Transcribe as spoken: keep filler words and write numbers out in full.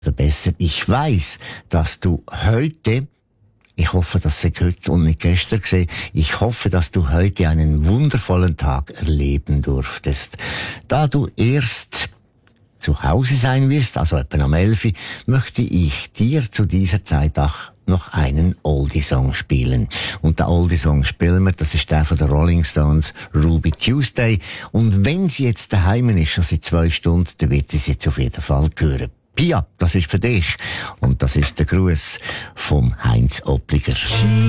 Oder besser, ich weiss, dass du heute, ich hoffe, dass Sie heute und nicht gestern gesehen, ich hoffe, dass du heute einen wundervollen Tag erleben durftest. Da du erst zu Hause sein wirst, also etwa am elf, möchte ich dir zu dieser Zeit auch noch einen Oldie-Song spielen. Und der Oldie-Song spielen wir, das ist der von den Rolling Stones, Ruby Tuesday. Und wenn sie jetzt daheim ist, schon seit zwei Stunden, dann wird sie es jetzt auf jeden Fall hören. Pia, das ist für dich. Und das ist der Gruß vom Heinz Oppliger.